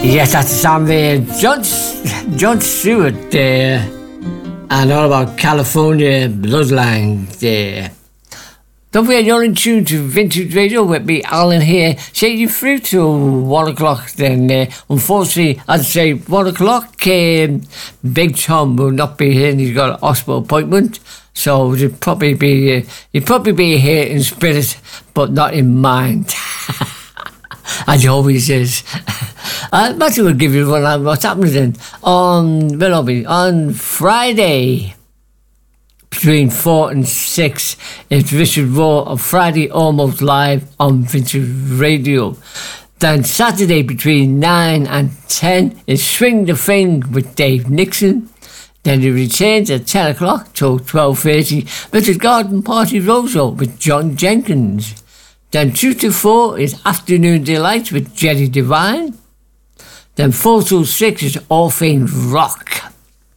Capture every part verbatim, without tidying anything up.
Yes, that's the sound there. John, John Stewart there. And all about California Bloodline there. Don't forget, you're in tune to Vintage Radio with me, Alan here, taking you through to one o'clock. Then, uh, unfortunately, I'd say one o'clock, um, Big Tom will not be here, and he's got an hospital appointment. So he'll probably be, uh, he'll probably be here in spirit, but not in mind. As he always is. uh, Matthew will give you one on what's happening then. On, well, I'll be on Friday, between four and six, it's Richard Raw on Friday Almost Live on Vintage Radio. Then Saturday between nine and ten is Swing the Thing with Dave Nixon. Then he returns at ten o'clock till twelve thirty with the Garden Party Roadshow with John Jenkins. Then two to four is Afternoon Delights with Jerry Devine. Then four to six is All Things Rock.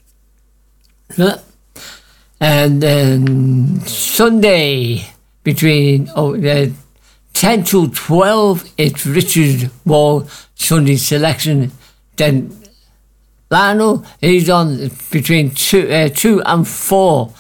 Yeah. And then Sunday between oh, uh, ten to twelve, it's Richard Wall Sunday Selection. Then Lionel, he's on between two, uh, two and four.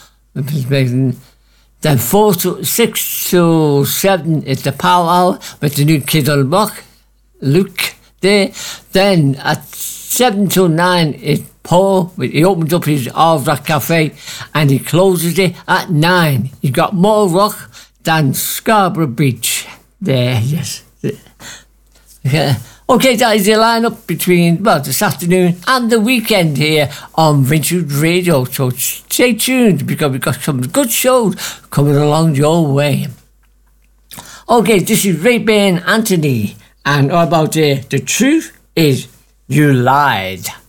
Then four to six to seven is the Power Hour with the new Kid on the Block, Luke there. Then at seven to nine is Paul. He opens up his Hard Rock Cafe and he closes it at nine. He's got more rock than Scarborough Beach there. Yes. Yeah. Okay, that is the lineup between, well, this afternoon and the weekend here on Vintage Radio. So stay tuned because we've got some good shows coming along your way. Okay, this is Ray-Ban Anthony and all about uh, The Truth Is You Lied.